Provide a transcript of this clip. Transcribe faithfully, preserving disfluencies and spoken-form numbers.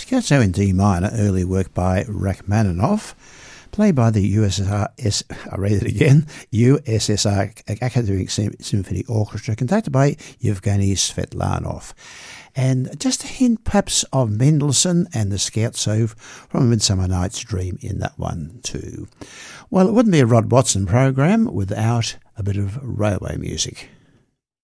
Scherzo in D minor, early work by Rachmaninoff, played by the U S S R, S, I read it again, U S S R Academic Symphony Orchestra, conducted by Yevgeny Svetlanov. And just a hint perhaps of Mendelssohn and the Scherzo from A Midsummer Night's Dream in that one too. Well, it wouldn't be a Rod Watson program without a bit of railway music.